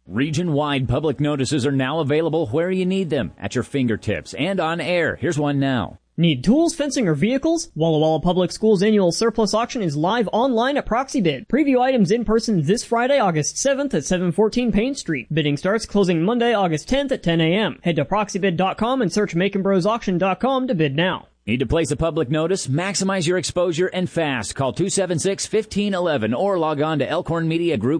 Region-wide public notices are now available where you need them, at your fingertips and on air. Here's one now. Need tools, fencing, or vehicles? Walla Walla Public Schools annual surplus auction is live online at ProxyBid. Preview items in person this Friday, August 7th at 714 Payne Street. Bidding starts closing Monday, August 10th at 10 a.m. Head to proxybid.com and search makeandbrosauction.com to bid now. Need to place a public notice? Maximize your exposure and fast. Call 276-1511 or log on to Elkhorn Media Group.